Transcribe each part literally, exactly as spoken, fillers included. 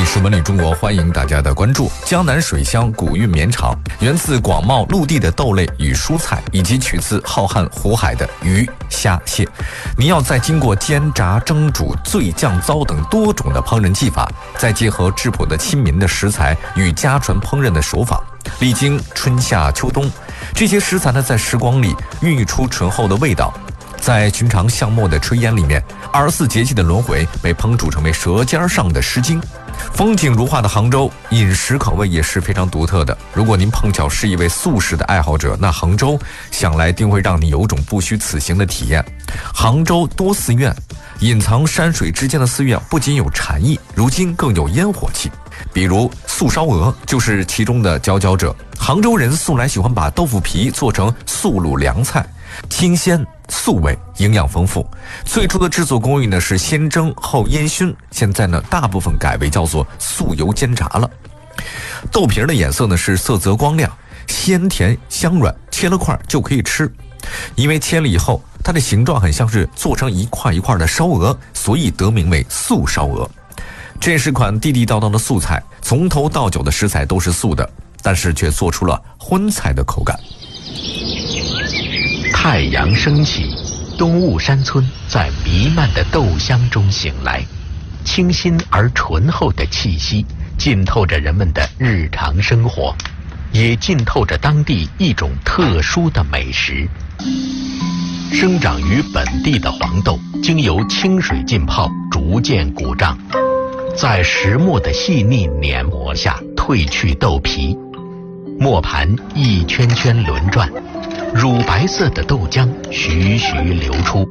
是文旅中国，欢迎大家的关注。江南水乡古韵绵长，源自广袤陆地的豆类与蔬菜，以及取自浩瀚湖海的鱼、虾、蟹。您要在经过煎炸、蒸煮、醉酱糟等多种的烹饪技法，再结合质朴的亲民的食材与家传烹饪的手法，历经春夏秋冬，这些食材呢，在时光里孕育出醇厚的味道。在寻常巷陌的炊烟里面，二十四节气的轮回被烹煮成为舌尖上的诗经。风景如画的杭州，饮食口味也是非常独特的。如果您碰巧是一位素食的爱好者，那杭州想来定会让你有种不虚此行的体验。杭州多寺院，隐藏山水之间的寺院不仅有禅意，如今更有烟火气。比如素烧鹅就是其中的佼佼者。杭州人素来喜欢把豆腐皮做成素卤凉菜，清鲜素味，营养丰富。最初的制作工艺呢是先蒸后烟熏，现在呢大部分改为叫做素油煎炸了。豆皮的颜色呢是色泽光亮，鲜甜香软，切了块就可以吃。因为切了以后，它的形状很像是做成一块一块的烧鹅，所以得名为素烧鹅。这是款地地道道的素菜，从头到脚的食材都是素的，但是却做出了荤菜的口感。 太阳升起，东雾山村在弥漫的豆香中醒来，清新而醇厚的气息浸透着人们的日常生活，也浸透着当地一种特殊的美食。生长于本地的黄豆经由清水浸泡，逐渐鼓胀，在石磨的细腻碾磨下褪去豆皮，磨盘一圈圈轮转，乳白色的豆浆徐徐流出。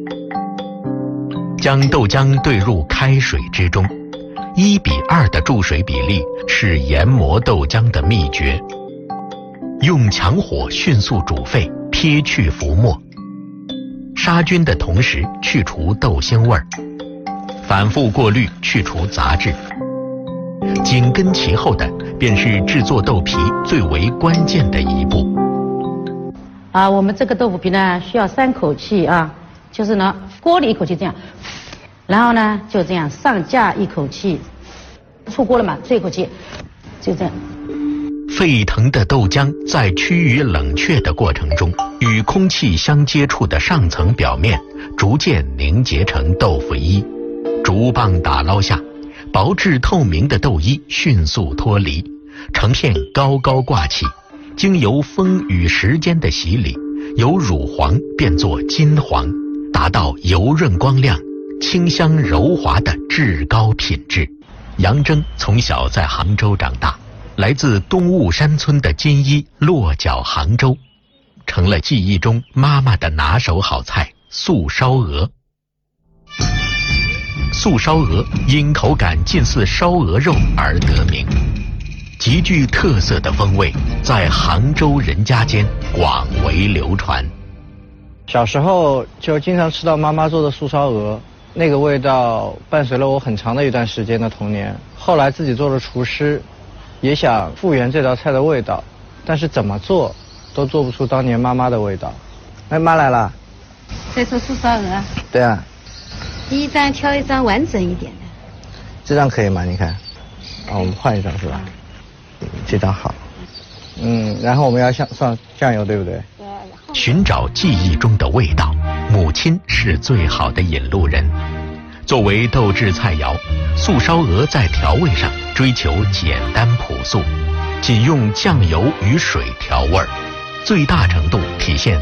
将豆浆兑入开水之中，一比二的注水比例是研磨豆浆的秘诀。用强火迅速煮沸，撇去浮沫，杀菌的同时去除豆腥味儿，反复过滤去除杂质。紧跟其后的便是制作豆皮最为关键的一步。 啊，我们这个豆腐皮呢需要三口气啊，就是呢锅里一口气这样，然后呢就这样上架一口气，出锅了嘛，这一口气就这样。 沸腾的豆浆在趋于冷却的过程中，与空气相接触的上层表面逐渐凝结成豆腐衣，竹棒打捞下，薄质透明的豆衣迅速脱离，成片高高挂起，经由风与时间的洗礼，由乳黄变作金黄，达到油润光亮、清香柔滑的至高品质。杨铮从小在杭州长大，来自东雾山村的金衣落脚杭州，成了记忆中妈妈的拿手好菜素烧鹅。素烧鹅因口感近似烧鹅肉而得名，极具特色的风味在杭州人家间广为流传。 小时候就经常吃到妈妈做的素烧鹅，那个味道伴随了我很长的一段时间的童年。后来自己做了厨师，也想复原这道菜的味道，但是怎么做都做不出当年妈妈的味道。哎，妈来了。 在做素烧鹅。 对啊。 第一张挑一张完整一点的。 这张可以吗？你看。啊，我们换一张是吧？这张好。嗯，然后我们要上上酱油，对不对？ 对。 寻找记忆中的味道，母亲是最好的引路人。作为豆制菜肴，素烧鹅在调味上追求简单朴素，仅用酱油与水调味儿，最大程度体现